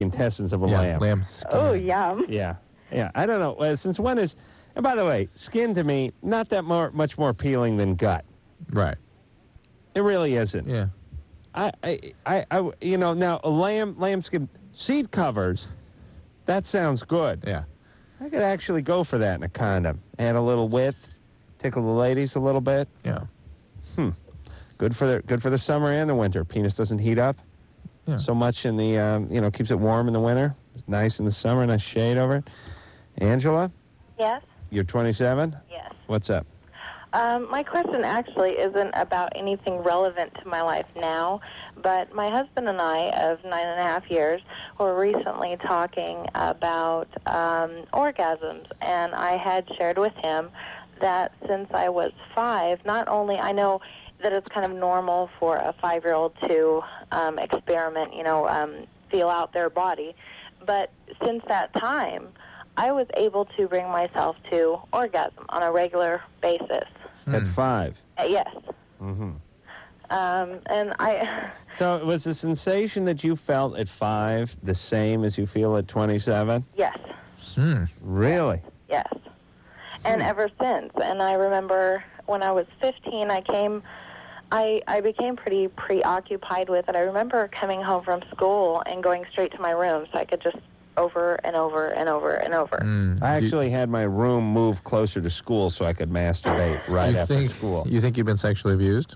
intestines of a Yeah, lamb. lamb skin. Oh, yum. Yeah. I don't know. Since when is... And by the way, skin to me, not that much more appealing than gut. Right. It really isn't. Yeah. Now a lamb skin seat covers, that sounds good. Yeah. I could actually go for that in a condom. Add a little width, tickle the ladies a little bit. Yeah. Good for the summer and the winter. Penis doesn't heat up so much in the keeps it warm in the winter. It's nice in the summer, nice shade over it. Angela, Yes? you're 27. Yes. What's up? My question actually isn't about anything relevant to my life now, but my husband and I of 9.5 years were recently talking about orgasms, and I had shared with him that since I was 5, not only I know that it's kind of normal for a 5-year-old to experiment, feel out their body, but since that time, I was able to bring myself to orgasm on a regular basis. At 5? Yes. Mm-hmm. And I... So was the sensation that you felt at 5 the same as you feel at 27? Yes. Really? Yes. And ever since. And I remember when I was 15, I became pretty preoccupied with it. I remember coming home from school and going straight to my room so I could just over and over and over and over. I actually had my room moved closer to school so I could masturbate right after school. You think you've been sexually abused?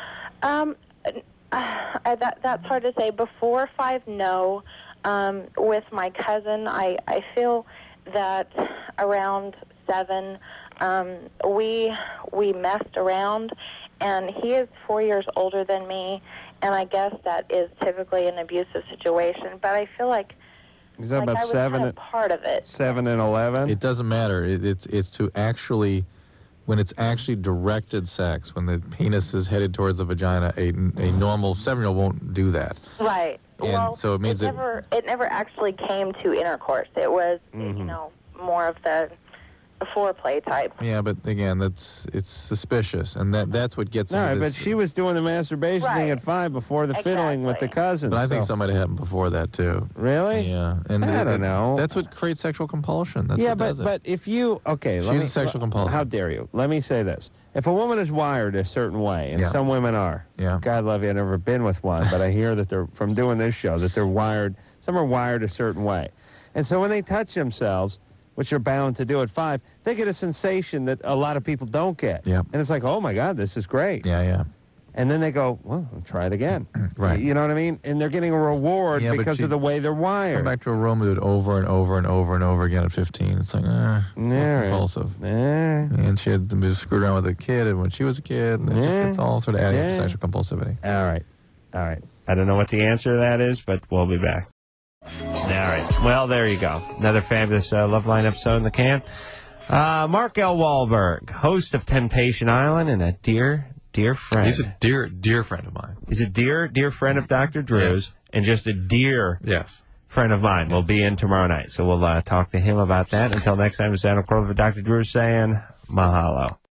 That's hard to say. Before 5, no. With my cousin, I feel that around 7, we messed around, and he is 4 years older than me, and I guess that is typically an abusive situation. But I feel like Is that about I was 7? kind of part of it. 7 and 11? It doesn't matter. It's to actually, when it's actually directed sex, when the penis is headed towards the vagina, a normal 7-year-old won't do that. Right. And well, so it means it never actually came to intercourse. It was, more of the foreplay type. Yeah, but again, it's suspicious, and that's what gets. No, into but this. she was doing the masturbation thing at 5 before the fiddling with the cousins. But I think somebody happened before that too. Really? Yeah, and I don't know. That's what creates sexual compulsion. That's what does it. but if you She's a sexual compulsion. How dare you? Let me say this: if a woman is wired a certain way, and some women are, God love you, I've never been with one, but I hear that they're from doing this show that they're wired. Some are wired a certain way, and so when they touch themselves, which are bound to do at 5, they get a sensation that a lot of people don't get. Yeah. And it's like, oh, my God, this is great. Yeah. And then they go, well, I'll try it again. Right. You know what I mean? And they're getting a reward because of the way they're wired. Come back to a room and do it over and over and over and over again at 15. It's like, compulsive. And she had to screw around with a kid, and when she was a kid, it's all sort of adding up to sexual compulsivity. All right. I don't know what the answer to that is, but we'll be back. All right. Well, there you go. Another fabulous Love Line episode in the can. Mark L. Wahlberg, host of Temptation Island and a dear friend. He's a dear friend of mine. He's a dear friend of Dr. Drew's and just a dear friend of mine. We'll be in tomorrow night, so we'll talk to him about that. Until next time, it's Adam Corley for Dr. Drew saying mahalo.